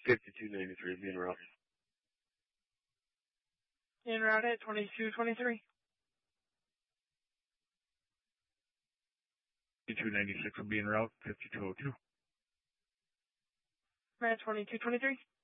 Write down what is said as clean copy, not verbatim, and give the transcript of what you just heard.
5293 will be en route. En route at 2223. 5296 will be en route, 5202. At 2223.